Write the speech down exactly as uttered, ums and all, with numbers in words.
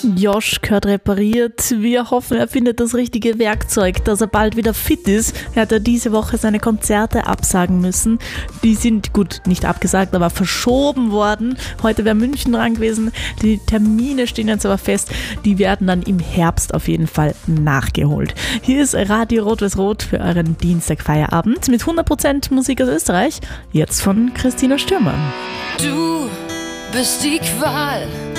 Josh gehört repariert. Wir hoffen, er findet das richtige Werkzeug, dass er bald wieder fit ist. Er hat ja diese Woche seine Konzerte absagen müssen. Die sind, gut, nicht abgesagt, aber verschoben worden. Heute wäre München dran gewesen. Die Termine stehen jetzt aber fest. Die werden dann im Herbst auf jeden Fall nachgeholt. Hier ist Radio Rot-Weiß-Rot für euren Dienstagfeierabend mit hundert Prozent Musik aus Österreich. Jetzt von Christina Stürmer. Du bist die Qual